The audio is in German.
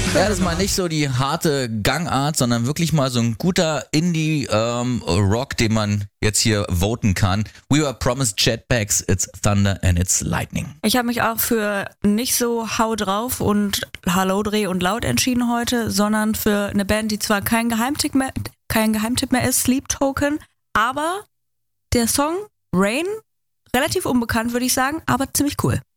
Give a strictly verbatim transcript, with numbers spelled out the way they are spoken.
Ja, das ist mal nicht so die harte Gangart, sondern wirklich mal so ein guter Indie-Rock, ähm, den man jetzt hier voten kann. We were promised jetpacks, it's thunder and it's lightning. Ich habe mich auch für nicht so Hau drauf und Hallo, Dreh und Laut entschieden heute, sondern für eine Band, die zwar kein Geheimtipp mehr, kein Geheimtipp mehr ist, Sleep Token, aber der Song Rain, relativ unbekannt würde ich sagen, aber ziemlich cool.